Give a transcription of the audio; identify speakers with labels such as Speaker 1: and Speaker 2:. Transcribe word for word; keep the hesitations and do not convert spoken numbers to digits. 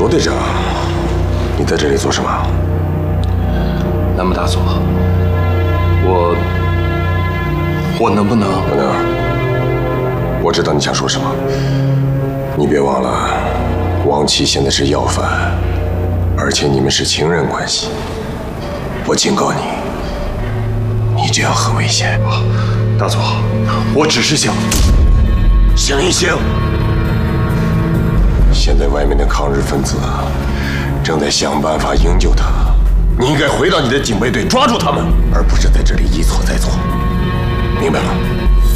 Speaker 1: 罗队长，你在这里做什么？
Speaker 2: 南木大佐，我我能不能？
Speaker 1: 不能。我知道你想说什么。你别忘了，王琦现在是要犯，而且你们是情人关系。我警告你，你这样很危险。
Speaker 2: 大佐，我只是想
Speaker 1: 醒一醒！现在外面的抗日分子正在想办法营救他，你应该回到你的警备队，抓住他们，而不是在这里一错再错。明白吗？